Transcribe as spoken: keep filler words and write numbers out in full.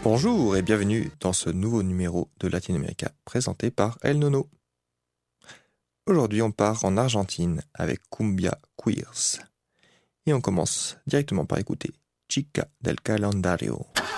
Bonjour et bienvenue dans ce nouveau numéro de Latinoamérica présenté par El Nono. Aujourd'hui on part en Argentine avec Cumbia Queers. Et on commence directement par écouter Chica del Calendario.